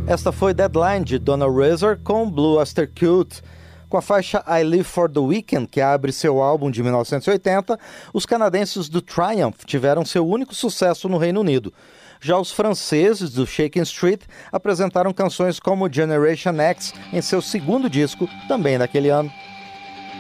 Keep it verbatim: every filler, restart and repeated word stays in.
Esta foi Deadline, de Donna Razor, com Blue Oyster Cult. Com a faixa I Live for the Weekend, que abre seu álbum de mil novecentos e oitenta, os canadenses do Triumph tiveram seu único sucesso no Reino Unido. Já os franceses do Shakin' Street apresentaram canções como Generation X em seu segundo disco, também daquele ano.